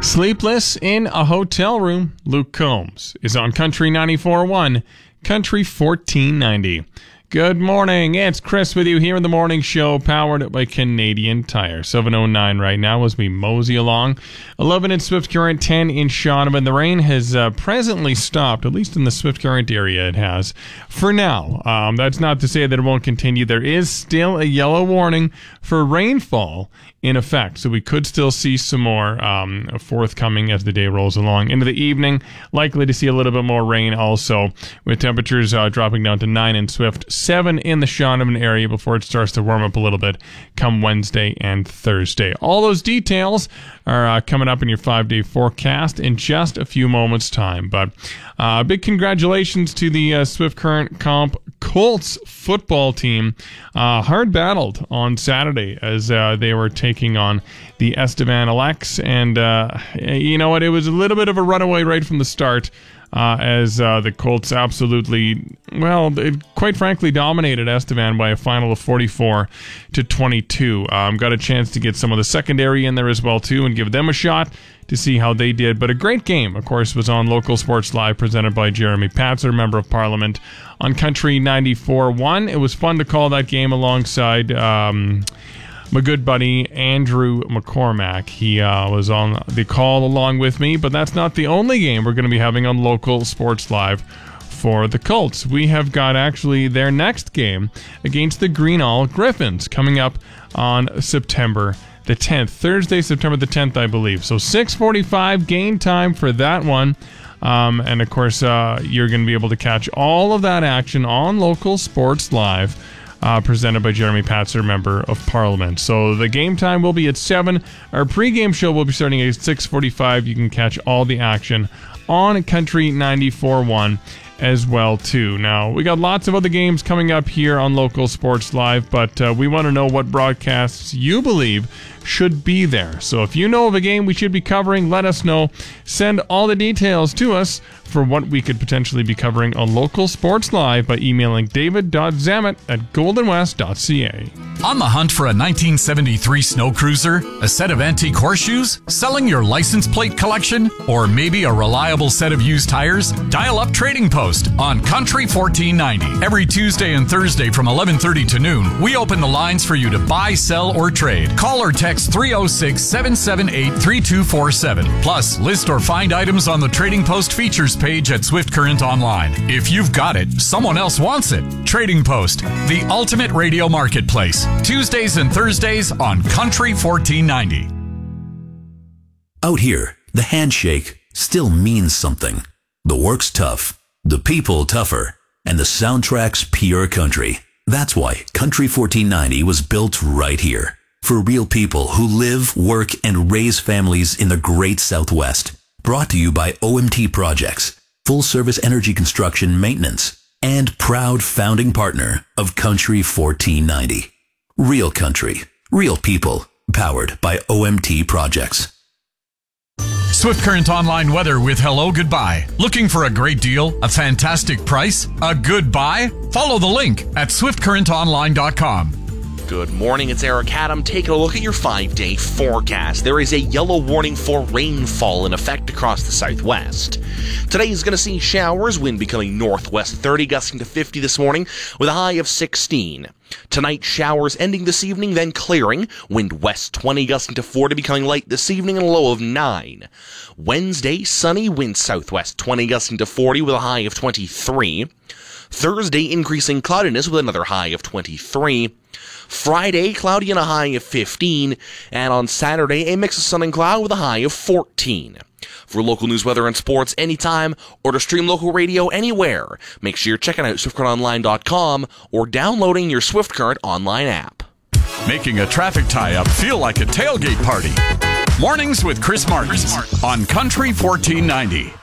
Sleepless in a hotel room, Luke Combs is on Country 94.1, Country 1490. Good morning, it's Chris with you here in the morning show, powered by Canadian Tire. 7:09 right now as we mosey along. 11 in Swift Current, 10 in Shaunavon. The rain has presently stopped, at least in the Swift Current area it has, for now. That's not to say that it won't continue. There is still a yellow warning for rainfall in effect, so we could still see some more forthcoming as the day rolls along. Into the evening, likely to see a little bit more rain also, with temperatures dropping down to 9 in Swift, 7 in the Shaunavon area before it starts to warm up a little bit come Wednesday and Thursday. All those details are coming up in your 5-day forecast in just a few moments' time. But big congratulations to the Swift Current Comp Colts football team. Hard battled on Saturday as they were taking on the Estevan Alex. And you know what? It was a little bit of a runaway right from the start. As the Colts absolutely, well, quite frankly, dominated Estevan by a final of 44-22. Got a chance to get some of the secondary in there as well, too, and give them a shot to see how they did. But a great game, of course, was on Local Sports Live, presented by Jeremy Patzer, Member of Parliament, on Country 94.1. It was fun to call that game alongside my good buddy Andrew McCormack. He was on the call along with me, but that's not the only game we're going to be having on Local Sports Live for the Colts. We have got actually their next game against the Greenall Griffins coming up on September the 10th. Thursday, September the 10th, I believe. So 6:45 game time for that one. And of course, you're going to be able to catch all of that action on Local Sports Live, presented by Jeremy Patzer, Member of Parliament. So the game time will be at 7. Our pregame show will be starting at 6:45. You can catch all the action on Country 94.1 as well, too. Now, we got lots of other games coming up here on Local Sports Live, but we want to know what broadcasts you believe should be there. So if you know of a game we should be covering, let us know. Send all the details to us for what we could potentially be covering on Local Sports Live by emailing david.zammit@goldenwest.ca. On the hunt for a 1973 snow cruiser, a set of antique horseshoes, selling your license plate collection, or maybe a reliable set of used tires? Dial up Trading Post on Country 1490. Every Tuesday and Thursday from 11:30 to noon, we open the lines for you to buy, sell, or trade. Call or text 306-778-3247. Plus, list or find items on the Trading Post features page at Swift Current Online. If you've got it, someone else wants it. Trading Post, the ultimate radio marketplace. Tuesdays and Thursdays on Country 1490. Out here, the handshake still means something. The work's tough, the people tougher, and the soundtrack's pure country. That's why Country 1490 was built right here. For real people who live, work, and raise families in the great Southwest. Brought to you by OMT Projects, full-service energy construction maintenance, and proud founding partner of Country 1490. Real country, real people, powered by OMT Projects. Swift Current Online weather with Hello Goodbye. Looking for a great deal, a fantastic price, a good buy? Follow the link at swiftcurrentonline.com. Good morning, it's Eric Adam. Taking a look at your 5-day forecast. There is a yellow warning for rainfall in effect across the southwest. Today is going to see showers, wind becoming northwest 30, gusting to 50 this morning with a high of 16. Tonight, showers ending this evening, then clearing. Wind west 20, gusting to 40, becoming light this evening and a low of 9. Wednesday, sunny, wind southwest 20, gusting to 40 with a high of 23. Thursday, increasing cloudiness with another high of 23. Friday, cloudy and a high of 15. And on Saturday, a mix of sun and cloud with a high of 14. For local news, weather, and sports anytime, or to stream local radio anywhere, make sure you're checking out SwiftCurrentOnline.com or downloading your Swift Current Online app. Making a traffic tie-up feel like a tailgate party. Mornings with Chris Martin on Country 1490.